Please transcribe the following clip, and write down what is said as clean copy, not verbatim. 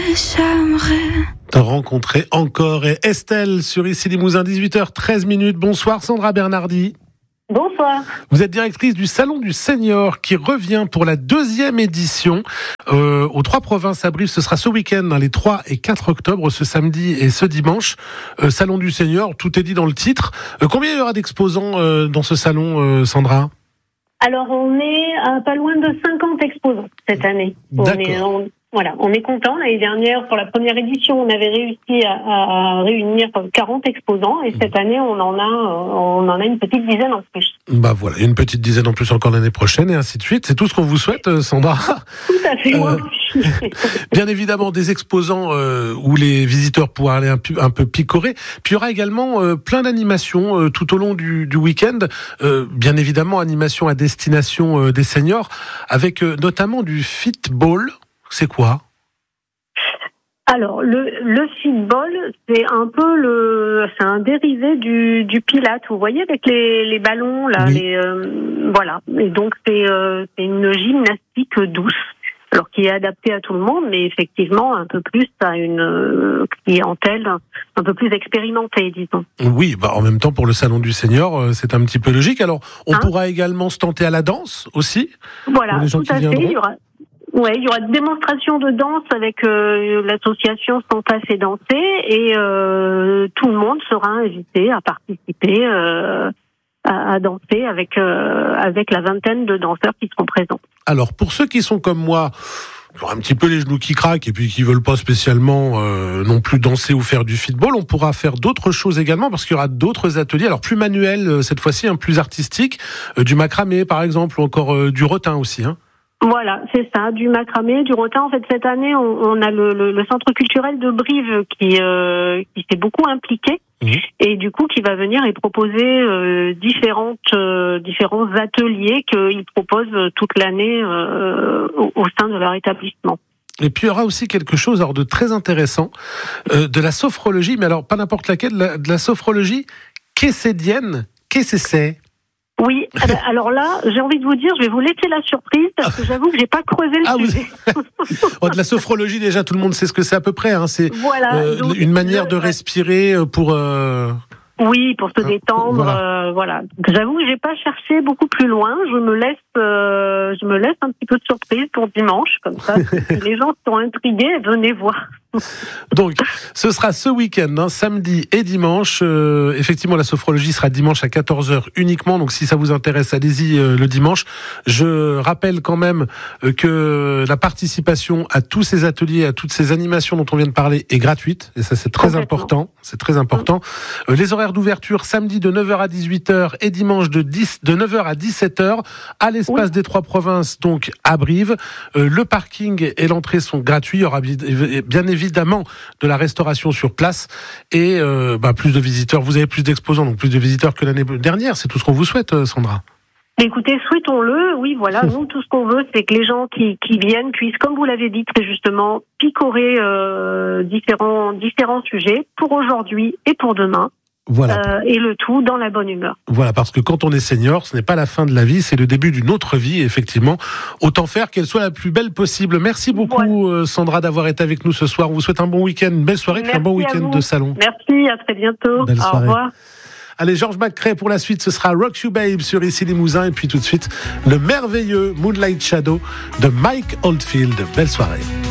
J'aimerais rencontrer encore et Estelle sur Ici Limousin, 18h13. Bonsoir Sandra Bernardi. Bonsoir. Vous êtes directrice du Salon du Senior qui revient pour la 2e édition aux 3 provinces à Brive. Ce sera ce week-end, les 3 et 4 octobre, ce samedi et ce dimanche. Salon du Senior, tout est dit dans le titre. Combien il y aura d'exposants dans ce salon, Sandra ? Alors, on est à pas loin de 50 exposants cette année. D'accord. On est content. L'année dernière, pour la première édition, on avait réussi à réunir 40 exposants et cette année, on en a une petite dizaine en plus. Bah voilà, une petite dizaine en plus encore l'année prochaine et ainsi de suite. C'est tout ce qu'on vous souhaite, Sandra. Tout à fait, moi aussi. Bien évidemment, des exposants où les visiteurs pourront aller un peu picorer. Puis il y aura également plein d'animations tout au long du week-end. Bien évidemment, animation à destination des seniors, avec notamment du football. C'est quoi ? Alors, le football, c'est un dérivé du pilate. Vous voyez, avec les ballons, là, oui. Voilà. Et donc, c'est une gymnastique douce. Alors, qui est adaptée à tout le monde, mais effectivement, un peu plus à une clientèle un peu plus expérimentée, disons. Oui, en même temps, pour le Salon du Senior, c'est un petit peu logique. Alors, on pourra également se tenter à la danse aussi. Voilà, pour les gens tout qui à fait. viendront. Il y aura des démonstrations de danse avec l'association Santa fait danser et tout le monde sera invité à participer à danser avec la vingtaine de danseurs qui seront présents. Alors, pour ceux qui sont comme moi, qui ont un petit peu les genoux qui craquent et puis qui veulent pas spécialement non plus danser ou faire du football, on pourra faire d'autres choses également parce qu'il y aura d'autres ateliers, alors plus manuels cette fois-ci, plus artistiques, du macramé par exemple ou encore du rotin aussi. Voilà, c'est ça, du macramé, du rotin. En fait, cette année, on a le centre culturel de Brive qui s'est beaucoup impliqué et du coup qui va venir et proposer différents ateliers qu'ils proposent toute l'année au sein de leur établissement. Et puis il y aura aussi quelque chose de très intéressant, de la sophrologie, mais alors pas n'importe laquelle, de la sophrologie quécédienne. Qu'est-ce que c'est ? Oui, alors là, j'ai envie de vous dire, je vais vous laisser la surprise parce que j'avoue que j'ai pas creusé le sujet. De la sophrologie, déjà, tout le monde sait ce que c'est à peu près. C'est donc, une manière de respirer pour... Oui, pour se détendre, voilà. J'avoue que j'ai pas cherché beaucoup plus loin. Je me laisse un petit peu de surprise pour dimanche, comme ça. Si les gens sont intrigués, venez voir. Donc, ce sera ce week-end, samedi et dimanche. Effectivement, la sophrologie sera dimanche à 14h uniquement. Donc, si ça vous intéresse, allez-y le dimanche. Je rappelle quand même que la participation à tous ces ateliers, à toutes ces animations dont on vient de parler est gratuite. Et ça, c'est très important. C'est très important. Les horaires d'ouverture, samedi de 9h à 18h et dimanche de 9h à 17h à l'espace des 3 provinces, donc à Brive. Le parking et l'entrée sont gratuits. Il y aura bien évidemment de la restauration sur place et plus de visiteurs. Vous avez plus d'exposants, donc plus de visiteurs que l'année dernière. C'est tout ce qu'on vous souhaite, Sandra. Écoutez, souhaitons-le. Oui, voilà. Nous, tout ce qu'on veut, c'est que les gens qui viennent puissent, comme vous l'avez dit très justement, picorer différents sujets pour aujourd'hui et pour demain. Voilà. Et le tout dans la bonne humeur. Voilà, parce que quand on est senior, ce n'est pas la fin de la vie, c'est le début d'une autre vie, effectivement. Autant faire qu'elle soit la plus belle possible. Merci beaucoup, Sandra, d'avoir été avec nous ce soir. On vous souhaite un bon week-end, une belle soirée, puis un bon week-end de salon. Merci, à très bientôt. Belle soirée. Au revoir. Allez, George McCrae pour la suite, ce sera Rock You Babe sur Ici Limousin, et puis tout de suite, le merveilleux Moonlight Shadow de Mike Oldfield. Belle soirée.